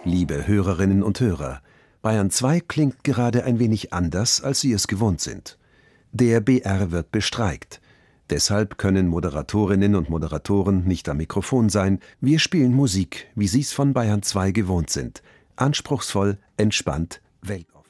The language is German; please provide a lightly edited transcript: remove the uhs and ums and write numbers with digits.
Liebe Hörerinnen und Hörer, Bayern 2 klingt gerade ein wenig anders, als Sie es gewohnt sind. Der BR wird bestreikt. Deshalb können Moderatorinnen und Moderatoren nicht am Mikrofon sein. Wir spielen Musik, wie Sie es von Bayern 2 gewohnt sind. Anspruchsvoll, entspannt, weltoffen.